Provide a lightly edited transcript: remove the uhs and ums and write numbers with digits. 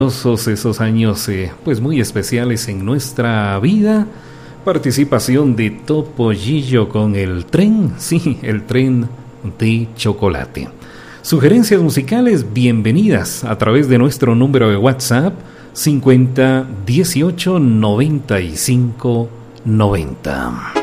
esos años pues muy especiales en nuestra vida. Participación de Topollillo con el tren, sí, el tren de chocolate. Sugerencias musicales, bienvenidas a través de nuestro número de WhatsApp 50 18 95 90.